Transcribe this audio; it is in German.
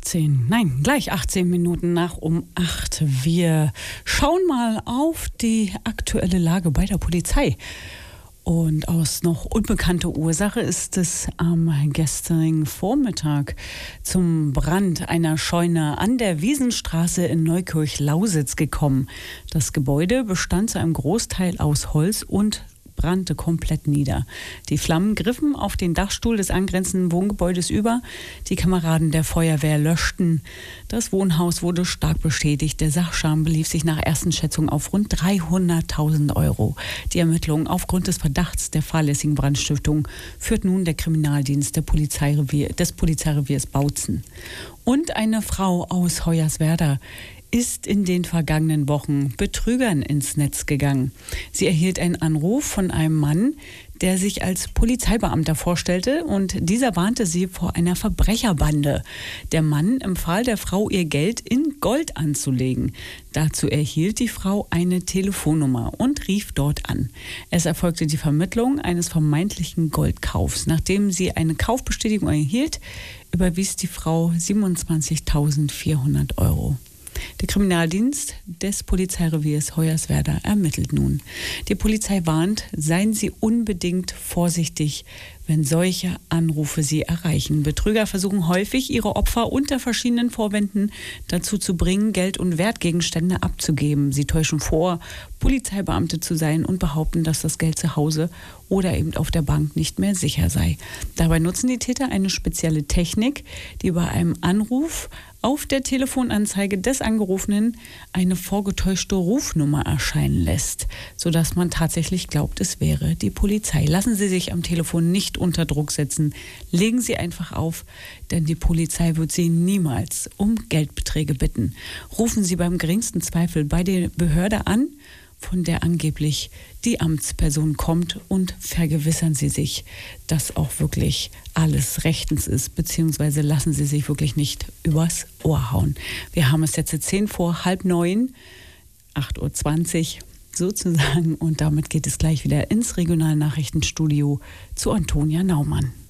Gleich 18 Minuten nach um 8. Wir schauen mal auf die aktuelle Lage bei der Polizei. Und aus noch unbekannter Ursache ist es am gestrigen Vormittag zum Brand einer Scheune an der Wiesenstraße in Neukirch-Lausitz gekommen. Das Gebäude bestand zu einem Großteil aus Holz und brannte komplett nieder. Die Flammen griffen auf den Dachstuhl des angrenzenden Wohngebäudes über. Die Kameraden der Feuerwehr löschten. Das Wohnhaus wurde stark beschädigt. Der Sachschaden belief sich nach ersten Schätzungen auf rund 300.000 Euro. Die Ermittlungen aufgrund des Verdachts der fahrlässigen Brandstiftung führt nun der Kriminaldienst des Polizeireviers Bautzen. Und eine Frau aus Hoyerswerda ist in den vergangenen Wochen Betrügern ins Netz gegangen. Sie erhielt einen Anruf von einem Mann, der sich als Polizeibeamter vorstellte, und dieser warnte sie vor einer Verbrecherbande. Der Mann empfahl der Frau, ihr Geld in Gold anzulegen. Dazu erhielt die Frau eine Telefonnummer und rief dort an. Es erfolgte die Vermittlung eines vermeintlichen Goldkaufs. Nachdem sie eine Kaufbestätigung erhielt, überwies die Frau 27.400 Euro. Der Kriminaldienst des Polizeireviers Hoyerswerda ermittelt nun. Die Polizei warnt, seien Sie unbedingt vorsichtig, wenn solche Anrufe Sie erreichen. Betrüger versuchen häufig, ihre Opfer unter verschiedenen Vorwänden dazu zu bringen, Geld und Wertgegenstände abzugeben. Sie täuschen vor, Polizeibeamte zu sein und behaupten, dass das Geld zu Hause oder eben auf der Bank nicht mehr sicher sei. Dabei nutzen die Täter eine spezielle Technik, die bei einem Anruf auf der Telefonanzeige des Angerufenen eine vorgetäuschte Rufnummer erscheinen lässt, sodass man tatsächlich glaubt, es wäre die Polizei. Lassen Sie sich am Telefon nicht unter Druck setzen. Legen Sie einfach auf, denn die Polizei wird Sie niemals um Geldbeträge bitten. Rufen Sie beim geringsten Zweifel bei der Behörde an, von der angeblich die Amtsperson kommt, und vergewissern Sie sich, dass auch wirklich alles rechtens ist, beziehungsweise lassen Sie sich wirklich nicht übers Ohr hauen. Wir haben es jetzt 10 vor halb 9, 8:20 Uhr sozusagen, und damit geht es gleich wieder ins Regionalnachrichtenstudio zu Antonia Naumann.